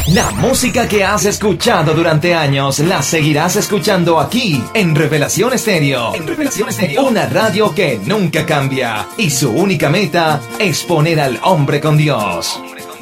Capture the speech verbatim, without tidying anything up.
La música que has escuchado durante años la seguirás escuchando aquí en Revelación Estéreo. En Revelación Estéreo. Una radio que nunca cambia y su única meta es poner al hombre con Dios.